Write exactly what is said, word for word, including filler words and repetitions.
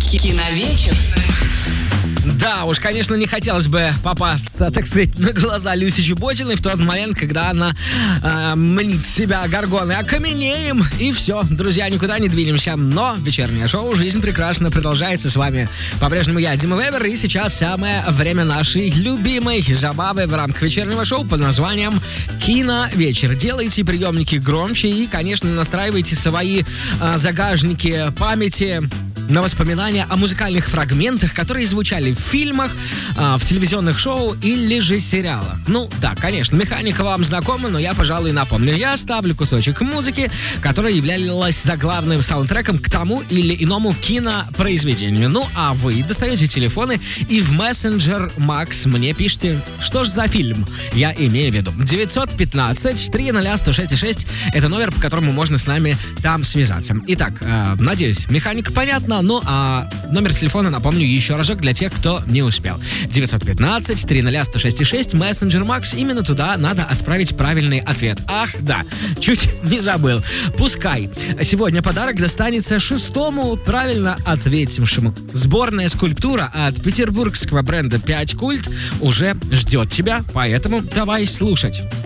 Киновечер. Да, уж, конечно, не хотелось бы попасться, так сказать, на глаза Люси Чеботиной в тот момент, когда она э, мнит себя горгоной. Окаменеем, и все. Друзья, никуда не двинемся. Но вечернее шоу «Жизнь прекрасна» продолжается. С вами по-прежнему я, Дима Вебер. И сейчас самое время нашей любимой забавы в рамках вечернего шоу под названием «Киновечер». Делайте приемники громче и, конечно, настраивайте свои э, загажники памяти на воспоминания о музыкальных фрагментах, которые звучали в фильмах, в телевизионных шоу или же сериалах. Ну да, конечно, механика вам знакома, но я, пожалуй, напомню. Я ставлю кусочек музыки, которая являлась заглавным саундтреком к тому или иному кинопроизведению. Ну а вы достаете телефоны и в мессенджер Макс мне пишите, что ж за фильм я имею в виду. девятьсот пятнадцать триста сто шесть шесть это номер, по которому можно с нами там связаться. Итак, э, надеюсь, механика понятна. Ну, а номер телефона, напомню, еще разок для тех, кто не успел. девятьсот пятнадцать триста сто шесть шесть, мессенджер Макс. Именно туда надо отправить правильный ответ. Ах, да, чуть не забыл. Пускай сегодня подарок достанется шестому правильно ответившему. Сборная скульптура от петербургского бренда пять Культ уже ждет тебя, поэтому давай слушать.